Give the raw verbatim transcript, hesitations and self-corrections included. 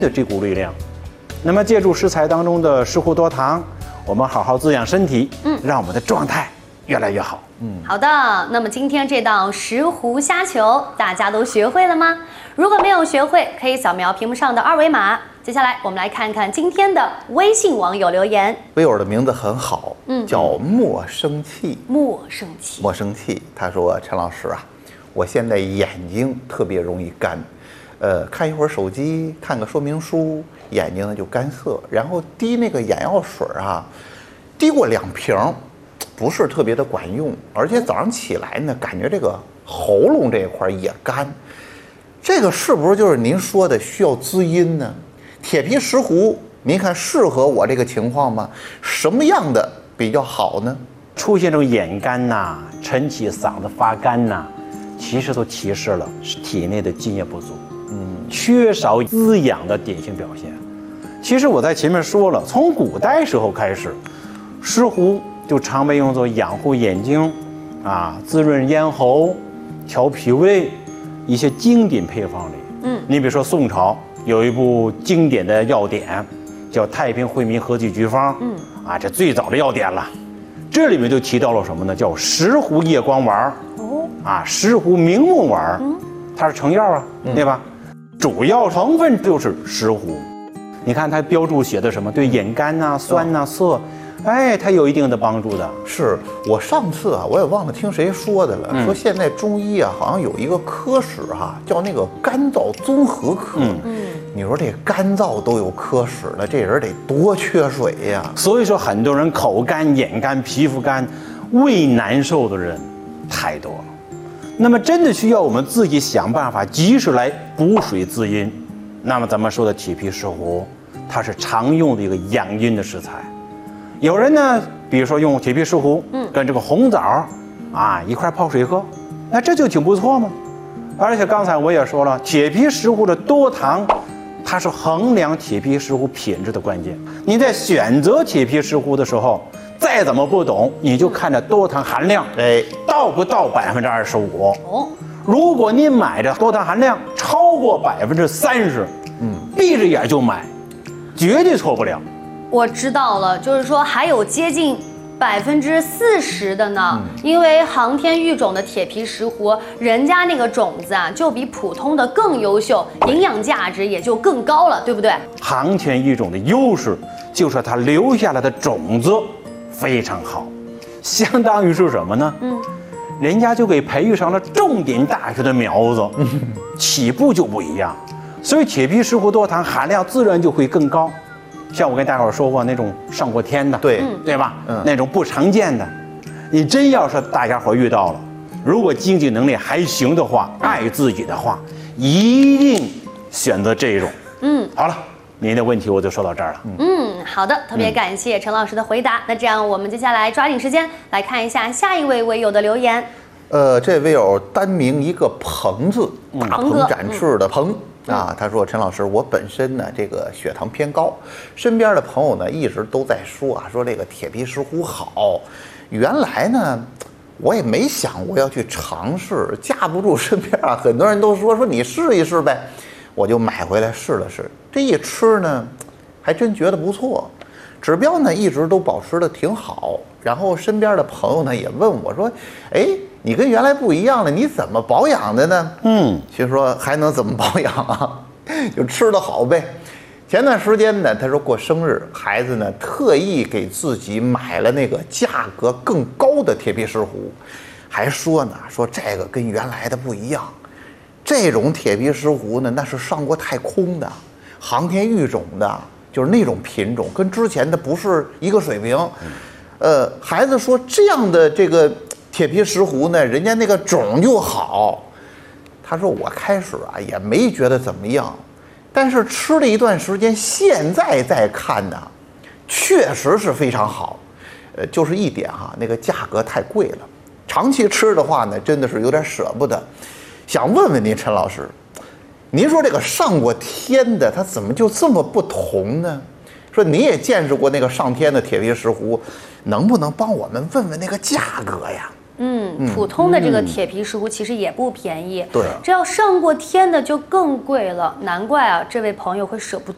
的这股力量。那么借助食材当中的石斛多糖，我们好好滋养身体，嗯，让我们的状态越来越好。 嗯，好的。那么今天这道石斛虾球，大家都学会了吗？如果没有学会，可以扫描屏幕上的二维码。接下来我们来看看今天的微信网友留言。 微友的名字很好，嗯，叫莫生气。 莫生气， 莫生气。他说：“陈老师啊，我现在眼睛特别容易干，呃，看一会儿手机，看个说明书，眼睛呢就干涩，然后滴那个眼药水啊，滴过两瓶，不是特别的管用，而且早上起来呢，感觉这个喉咙这一块也干，这个是不是就是您说的需要滋阴呢？铁皮石斛，您看适合我这个情况吗？什么样的比较好呢？ 出现这种眼干呐、啊、晨起嗓子发干呐、啊，其实都提示了是体内的津液不足，嗯，缺少滋养的典型表现。其实我在前面说了，从古代时候开始，石斛就常被用作养护眼睛，啊，滋润咽喉、调脾胃一些经典配方里。嗯，你比如说宋朝有一部经典的药典，叫《太平惠民合剂局方》。嗯，啊，这最早的药典了。这里面就提到了什么呢？叫石斛叶光丸。哦，啊，石斛明目丸，嗯，它是成药啊，嗯、对吧？主要成分就是石斛。你看它标注写的什么？对眼干呐、啊、酸呐、啊、涩。哎，它有一定的帮助的。 是我上次啊，我也忘了听谁说的了，嗯、说现在中医啊，好像有一个科室哈、啊，叫那个肝脏综合科。嗯嗯，你说这肝脏都有科室了，这人得多缺水呀！ 所以说，很多人口干、眼干、皮肤干、胃难受的人太多了。那么，真的需要我们自己想办法，及时来补水滋阴。那么，咱们说的铁皮石斛，它是常用的一个养阴的食材。有人呢，比如说用铁皮石斛，嗯，跟这个红枣，啊一块泡水喝，那这就挺不错嘛。而且刚才我也说了，铁皮石斛的多糖，它是衡量铁皮石斛品质的关键。你在选择铁皮石斛的时候，再怎么不懂，你就看着多糖含量，哎，到不到百分之二十五？哦，如果你买的多糖含量超过百分之三十，嗯，闭着眼就买，绝对错不了。 我知道了，就是说还有接近百分之四十的呢，嗯、因为航天育种的铁皮石斛，人家那个种子啊，就比普通的更优秀，营养价值也就更高了，对不对？ 航天育种的优势就是它留下来的种子非常好，相当于是什么呢？嗯，人家就给培育上了重点大学的苗子，嗯、起步就不一样，所以铁皮石斛多糖含量自然就会更高。像我跟大伙儿说过，那种上过天的， 对对吧？嗯，那种不常见的，你真要是大家伙遇到了，如果经济能力还行的话，爱自己的话，一定选择这种。嗯，好了，您的问题我就说到这儿了。 嗯，好的，特别感谢陈老师的回答。嗯、那这样我们接下来抓紧时间来看一下下一位微友的留言。 呃，这位友单名一个鹏字，大鹏展翅的鹏。啊，他说陈老师，我本身呢这个血糖偏高，身边的朋友呢一直都在说啊，说这个铁皮石斛好。原来呢，我也没想过要去尝试，架不住身边啊很多人都说说你试一试呗，我就买回来试了试。这一吃呢，还真觉得不错，指标呢一直都保持的挺好。然后身边的朋友呢也问我说，哎，你跟原来不一样了，你怎么保养的呢？嗯，其实说还能怎么保养啊？就吃得好呗。前段时间呢，他说过生日，孩子呢特意给自己买了那个价格更高的铁皮石斛，还说呢，说这个跟原来的不一样。这种铁皮石斛呢，那是上过太空的，航天育种的，就是那种品种，跟之前的不是一个水平。呃，孩子说这样的这个铁皮石斛呢，人家那个种就好。他说我开始啊也没觉得怎么样，但是吃了一段时间，现在再看呢，确实是非常好。呃，就是一点哈，那个价格太贵了，长期吃的话呢，真的是有点舍不得。想问问您，陈老师，您说这个上过天的，它怎么就这么不同呢？说你也见识过那个上天的铁皮石斛，能不能帮我们问问那个价格呀？ 嗯，普通的这个铁皮石斛其实也不便宜， 对， 这要上过天的就更贵了，难怪啊，这位朋友会舍不